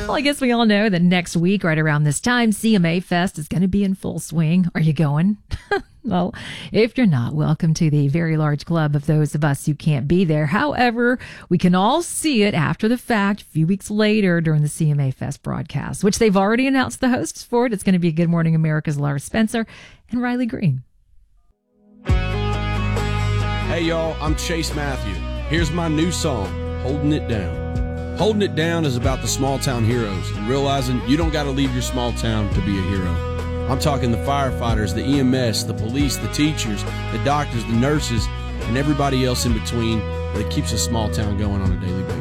Well, I guess we all know that next week, right around this time, CMA Fest is going to be in full swing. Are you going? Well, if you're not, welcome to the very large club of those of us who can't be there. However, we can all see it after the fact, a few weeks later during the CMA Fest broadcast, which they've already announced the hosts for it. It's going to be Good Morning America's Laura Spencer and Riley Green. Hey, y'all, I'm Chase Matthew. Here's my new song, Holding It Down. Holding It Down is about the small town heroes and realizing you don't got to leave your small town to be a hero. I'm talking the firefighters, the EMS, the police, the teachers, the doctors, the nurses, and everybody else in between that keeps a small town going on a daily basis.